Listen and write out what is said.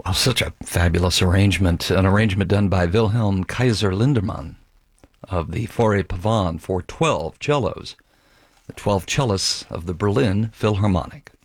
Oh, such a fabulous arrangement. An arrangement done by Wilhelm Kaiser Lindemann of the Forêt Pavane for 12 cellos, the 12 cellists of the Berlin Philharmonic.